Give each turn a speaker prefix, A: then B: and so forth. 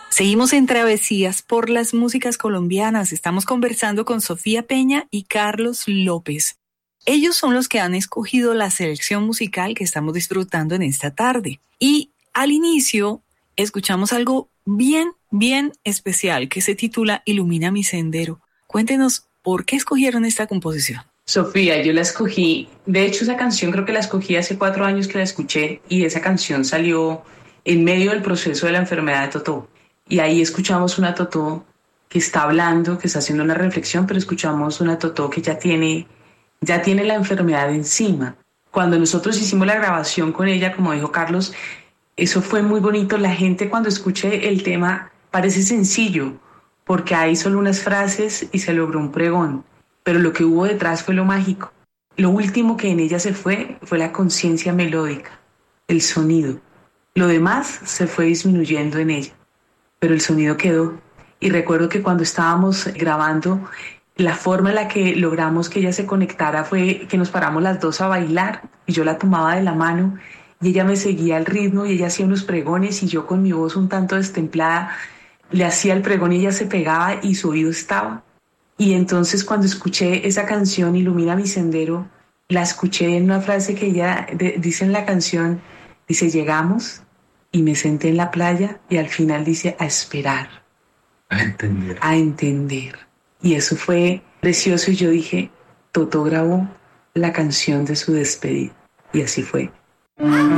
A: Seguimos en Travesías por las músicas colombianas. Estamos conversando con Sofía Peña y Carlos López. Ellos son los que han escogido la selección musical que estamos disfrutando en esta tarde. Y al inicio escuchamos algo bien especial que se titula Ilumina mi sendero. Cuéntenos por qué escogieron esta composición.
B: Sofía, yo la escogí, de hecho esa canción creo que la escogí hace 4 años que la escuché y esa canción salió en medio del proceso de la enfermedad de Totó. Y ahí escuchamos una Totó que está hablando, que está haciendo una reflexión, pero escuchamos una Totó que ya tiene la enfermedad encima. Cuando nosotros hicimos la grabación con ella, como dijo Carlos, eso fue muy bonito. La gente cuando escuche el tema parece sencillo, porque hay solo unas frases y se logró un pregón. Pero lo que hubo detrás fue lo mágico. Lo último que en ella se fue la conciencia melódica, el sonido. Lo demás se fue disminuyendo en ella, pero el sonido quedó. Y recuerdo que cuando estábamos grabando, la forma en la que logramos que ella se conectara fue que nos paramos las dos a bailar y yo la tomaba de la mano y ella me seguía el ritmo y ella hacía unos pregones y yo con mi voz un tanto destemplada le hacía el pregón y ella se pegaba y su oído estaba. Y entonces cuando escuché esa canción, Ilumina mi sendero, la escuché en una frase que ella dice en la canción, dice, llegamos y me senté en la playa y al final dice, a esperar. A entender. A entender. Y eso fue precioso y yo dije, Totó grabó la canción de su despedida. Y así fue.